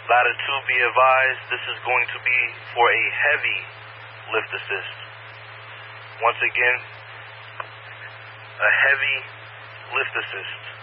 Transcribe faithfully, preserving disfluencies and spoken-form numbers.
Ladder two, be advised, this is going to be for a heavy lift assist. Once again, a heavy lift assist.